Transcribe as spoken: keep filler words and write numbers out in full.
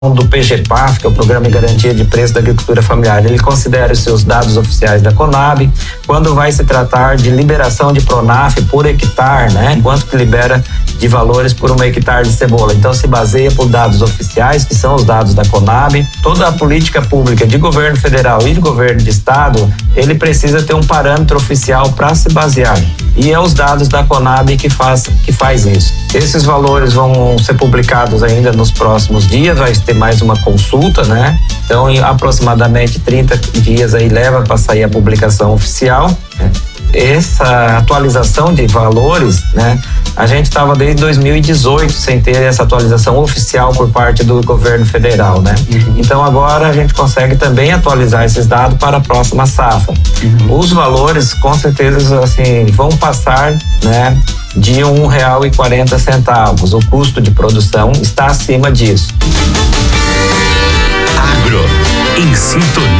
do P G P A F, que é o Programa de Garantia de Preço da Agricultura Familiar. Ele considera os seus dados oficiais da Conab. Quando vai se tratar de liberação de Pronaf por hectare, né? Quanto que libera de valores por um hectare de cebola. Então se baseia por dados oficiais, que são os dados da Conab. Toda a política pública de governo federal e de governo de estado, ele precisa ter um parâmetro oficial para se basear. E é os dados da Conab que faz, que faz isso. Esses valores vão ser publicados ainda nos próximos dias, vai ter mais uma consulta, né? Então, em aproximadamente trinta dias aí leva para sair a publicação oficial, né? Essa atualização de valores, né? A gente estava desde dois mil e dezoito sem ter essa atualização oficial por parte do governo federal, né? Uhum. Então agora a gente consegue também atualizar esses dados para a próxima safra. Uhum. Os valores, com certeza, assim, vão passar, né, de um real e quarenta centavos. O custo de produção está acima disso. Agro, em sintonia.